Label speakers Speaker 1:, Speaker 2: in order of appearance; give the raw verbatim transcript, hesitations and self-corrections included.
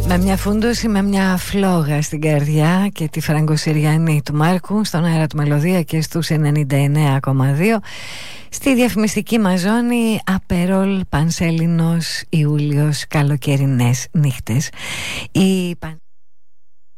Speaker 1: Με μια φούντωση, με μια φλόγα στην καρδιά και τη φραγκοσυριανή του Μάρκου στον αέρα του Μελωδία και στους ενενήντα εννέα κόμμα δύο. Στη διαφημιστική μας ζώνη Απερόλ Πανσέλινος Ιούλιος, καλοκαιρινές νύχτες. Η